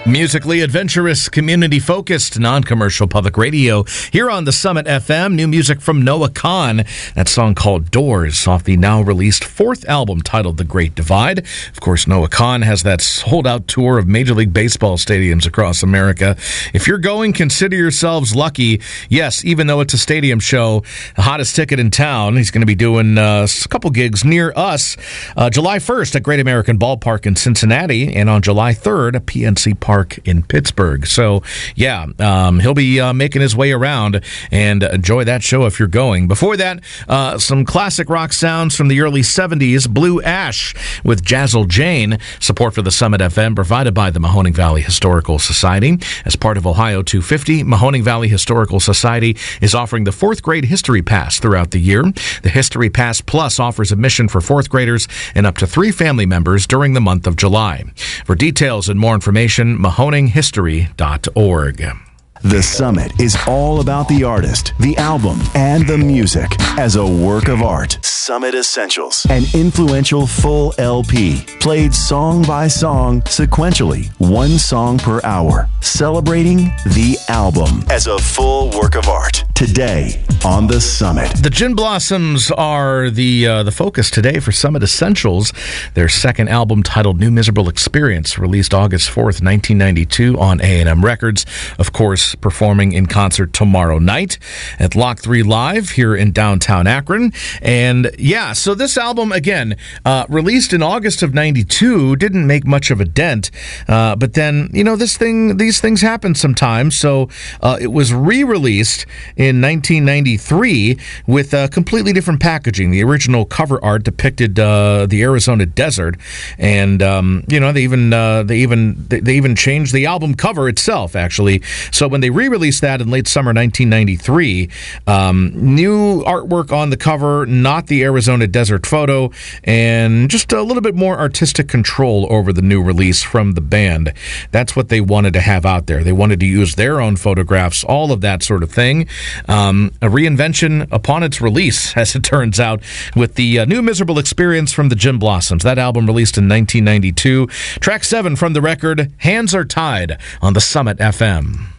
Musically adventurous, community-focused, non-commercial public radio here on the Summit FM. New music from Noah Kahan. That song called Doors off the now-released fourth album titled The Great Divide. Of course, Noah Kahan has that sold-out tour of Major League Baseball stadiums across America. If you're going, consider yourselves lucky. Yes, even though it's a stadium show, the hottest ticket in town. He's going to be doing a couple gigs near us. July 1st at Great American Ballpark in Cincinnati, and on July 3rd at PNC Park in Pittsburgh. So, yeah, he'll be making his way around, and enjoy that show if you're going. Before that, some classic rock sounds from the early 70s, Blue Ash with Jazzle Jane. Support for the Summit FM provided by the Mahoning Valley Historical Society. As part of Ohio 250, Mahoning Valley Historical Society is offering the 4th grade History Pass throughout the year. The History Pass Plus offers admission for 4th graders and up to 3 family members during the month of July. For details and more information, mahoninghistory.org. The Summit is all about the artist, the album, and the music as a work of art. Summit Essentials, an influential full LP, played song by song, sequentially, 1 song per hour, celebrating the album as a full work of art. Today on The Summit. The Gin Blossoms are the focus today for Summit Essentials. Their second album, titled New Miserable Experience, released August 4th, 1992 on A&M Records. Of course, performing in concert tomorrow night at Lock 3 Live here in downtown Akron. And yeah, so this album, again, released in August of 92, didn't make much of a dent. But then, these things happen sometimes. So it was re-released in 1993 with completely different packaging. The original cover art depicted the Arizona desert, and they even changed the album cover itself, actually. So when they re-released that in late summer 1993, new artwork on the cover, not the Arizona desert photo, and just a little bit more artistic control over the new release from the band. That's what they wanted to have out there. They wanted to use their own photographs, all of that sort of thing. A reinvention upon its release, as it turns out, with the New Miserable Experience from the Gin Blossoms. That album released in 1992. Track 7 from the record, Hands Are Tied, on the Summit FM.